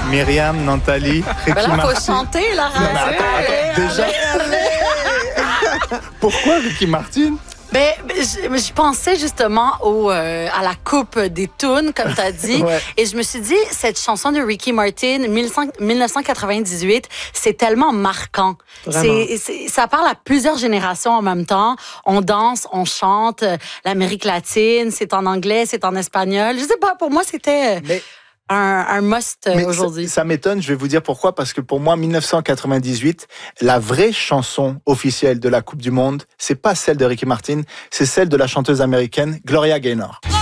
Myriam, Nathalie, Ricky Ben là, Martin. faut chanter, là. Non, mais attends, déjà. Pourquoi Ricky Martin? Ben, je pensais justement à la coupe des tunes, comme tu as dit. Ouais. Et je me suis dit, cette chanson de Ricky Martin, 1998, c'est tellement marquant. Ça parle à plusieurs générations en même temps. On danse, on chante. L'Amérique latine, c'est en anglais, c'est en espagnol. Je sais pas, pour moi, c'était... un must aujourd'hui. Ça m'étonne, je vais vous dire pourquoi, parce que pour moi, 1998, la vraie chanson officielle de la Coupe du Monde, c'est pas celle de Ricky Martin, c'est celle de la chanteuse américaine Gloria Gaynor.